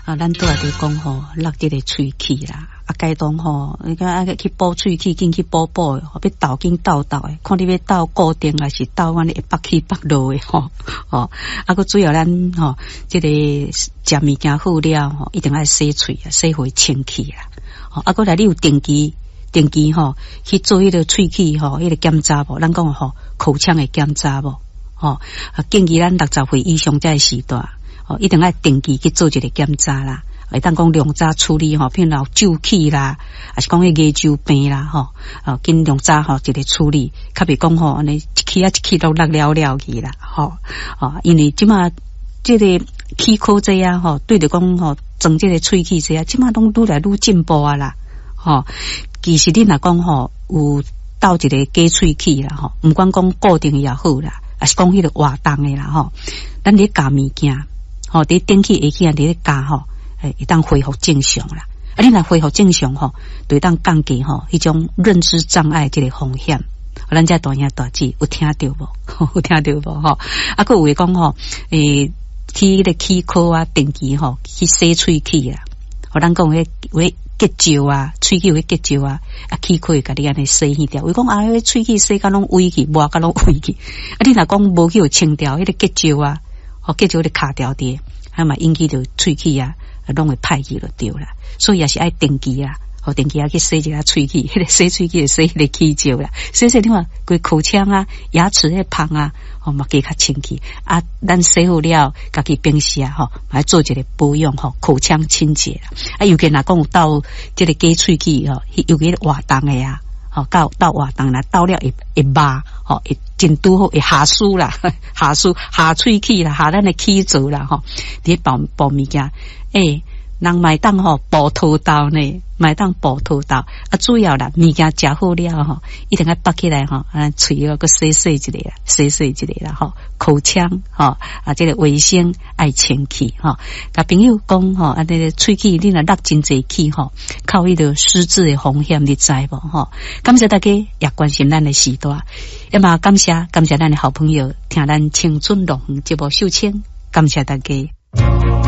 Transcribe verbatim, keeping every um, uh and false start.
啊，咱都在讲吼，落这个喙齿啦，啊，该当吼，你看啊去补喙齿，紧去补补的，要倒紧倒倒的，看你要倒固定还是倒安尼会北起北落的吼，哦，啊，个主要咱吼，这个食物件好了吼，一定要洗喙啊，洗回清气啦，哦，啊，个来你有定期定期吼去做迄个喙齿吼，迄个检查无？咱讲吼，口腔的检查无？吼，啊，建议咱六十岁以上才时段。哦，一定要定期去做一个检查啦，会当讲量早处理吼，譬如皱起啦，还是讲迄牙周病啦吼，哦，尽量早吼一个处理，较别讲吼安尼一气啊一气都落了了去啦，吼，哦，因为即马这个齿科这啊吼，对着讲吼，整这个喙齿这啊，即马拢愈来愈进步啊啦，吼，其实你若讲吼有斗一个假喙齿啦吼，毋管讲固定也好啦，还是讲迄个活动的啦吼，咱咧教物件。吼，伫电器下起啊，伫咧加吼，诶，会当恢复正常啦。啊，你若恢复正常吼，就当降低吼迄种认知障碍这个风险。咱遮大兄大姐有听到无？有听到无？吼，啊，佫有诶讲吼，诶，去迄个齿科啊，定期吼去洗喙齿啦。互咱讲迄迄结石啊，喙齿有迄结石啊，啊，齿科会甲你安尼洗去掉。伊讲啊，迄喙齿洗甲拢歪去，磨甲拢歪去。啊，你若讲无去有清掉迄个结石啊。哦，结就咧卡掉啲，还嘛引起着喙齿啊，拢会歹去就对啦。所以也是爱定期啦，哦，定期啊去洗一下喙齿，迄个洗喙齿洗迄个齿石啦。所以说你看，规口腔啊、牙齿迄芳啊，哦嘛加较清气啊。咱洗好了，家己平时啊，吼，来做一个保养吼，口腔清洁啦。啊，尤其若讲有到这个假喙齿吼，尤其活动的啊。吼，到到活动啦，到了会会麻，吼，会真拄好会下输啦，下输下喙齿啦，下咱的齿槽啦，吼，伫包包物件，诶，人买当吼补头刀呢，买当补头刀，啊，主要啦，物件食好了吼，一定要拔起来吼，啊，喙要个洗洗一下啦，洗洗一下啦，吼，口腔吼啊，这个卫生爱清气吼，甲朋友讲吼，啊，这个喙齿你若落真济气吼，靠迄个失智的风险你知无吼？感谢大家也关心咱的时代，也嘛感谢感谢咱的好朋友听咱青春龙节目秀清，感谢大家。